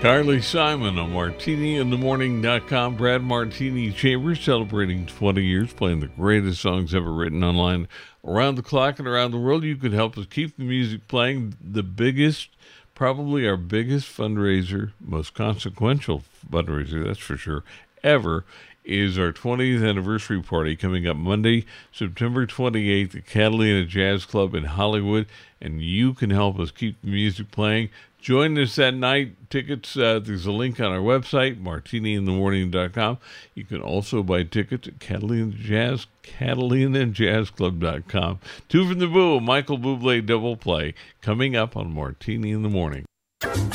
Carly Simon on MartiniInTheMorning.com. Brad Martini Chambers celebrating 20 years, playing the greatest songs ever written online around the clock and around the world. You can help us keep the music playing. The biggest, probably our biggest fundraiser, most consequential fundraiser, that's for sure, ever, is our 20th anniversary party coming up Monday, September 28th at Catalina Jazz Club in Hollywood, and you can help us keep the music playing. Join us that night. Tickets, there's a link on our website, martiniinthemorning.com. You can also buy tickets at CatalinaJazzClub.com. Two from the Boo, Michael Bublé double play, coming up on Martini in the Morning.